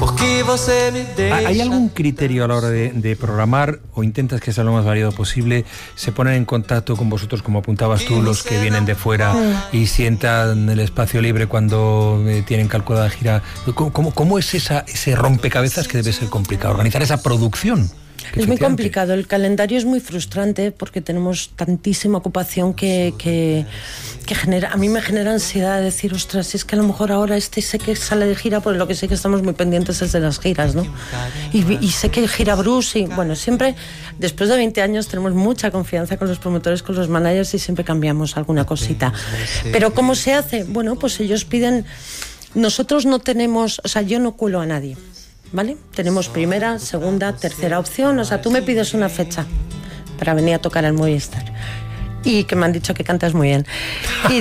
¿Hay algún criterio a la hora de programar o intentas que sea lo más variado posible? ¿Se ponen en contacto con vosotros, como apuntabas tú, los que vienen de fuera y sientan el espacio libre cuando tienen calculada gira? ¿Cómo es ese rompecabezas que debe ser complicado? Organizar esa producción. Es muy complicado, el calendario es muy frustrante porque tenemos tantísima ocupación que genera, a mí me genera ansiedad decir, ostras, es que a lo mejor ahora sé que sale de gira, por lo que sé que estamos muy pendientes es de las giras, ¿no? Y sé que gira Bruce y bueno, siempre, después de 20 años tenemos mucha confianza con los promotores, con los managers y siempre cambiamos alguna cosita. Pero ¿cómo se hace? Bueno, pues ellos piden, nosotros no tenemos, o sea, yo no cuelo a nadie. ¿Vale? Tenemos primera, segunda, tercera opción. O sea, tú me pides una fecha para venir a tocar al Movistar y que me han dicho que cantas muy bien y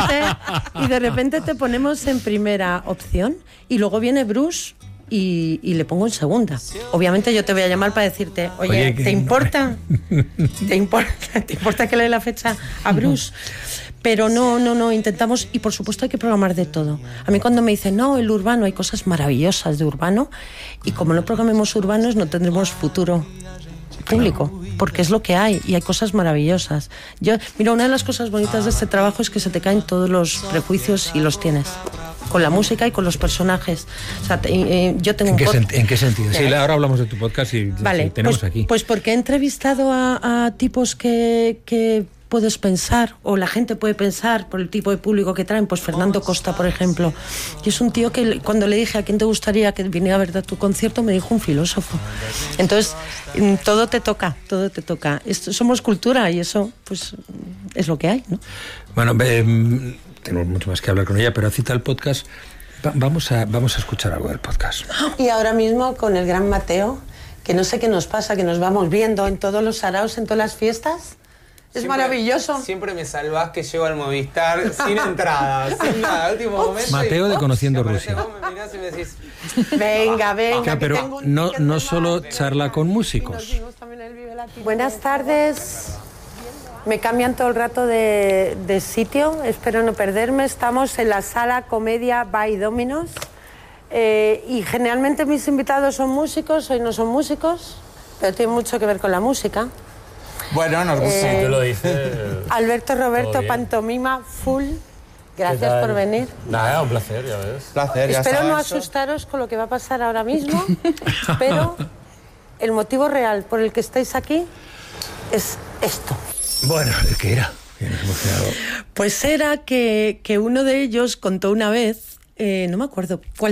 de repente te ponemos en primera opción y luego viene Bruce y le pongo en segunda. Obviamente yo te voy a llamar para decirte, oye, ¿te importa? ¿Te importa que le dé la fecha a Bruce? Pero no, intentamos, y por supuesto hay que programar de todo. A mí cuando me dicen, no, el urbano, hay cosas maravillosas de urbano, y como no programemos urbanos no tendremos futuro público, porque es lo que hay, y hay cosas maravillosas. Mira, una de las cosas bonitas de este trabajo es que se te caen todos los prejuicios y los tienes, con la música y con los personajes. O sea, yo tengo ¿En qué sentido? Sí, ahora hablamos de tu podcast y vale, tenemos pues, aquí. Pues porque he entrevistado a tipos que puedes pensar, o la gente puede pensar por el tipo de público que traen, pues Fernando Costa, por ejemplo. Y es un tío que cuando le dije a quién te gustaría que viniera a ver a tu concierto, me dijo un filósofo. Entonces, todo te toca. Somos cultura y eso, pues, es lo que hay, ¿no? Bueno, tenemos mucho más que hablar con ella, pero cita el podcast. Vamos a escuchar algo del podcast. Y ahora mismo con el gran Mateo, que no sé qué nos pasa, que nos vamos viendo en todos los saraos, en todas las fiestas. Es maravilloso. Siempre me salvás que llego al Movistar sin entrada, sin nada, último momento. Mateo de Conociendo Rusia. Vos me mirás y me decís, venga. Pero no solo charla con músicos. Buenas tardes. Me cambian todo el rato de sitio, espero no perderme. Estamos en la sala Comedia by Dominos. Y generalmente mis invitados son músicos, hoy no son músicos, pero tiene mucho que ver con la música. bueno, nos gusta. Si tú lo dices. Alberto Roberto, pantomima full. Gracias por venir. Nada, un placer, ya ves. Espero no asustaros con lo que va a pasar ahora mismo, pero el motivo real por el que estáis aquí es esto. Bueno, ¿qué era? Pues era que uno de ellos contó una vez, no me acuerdo cuál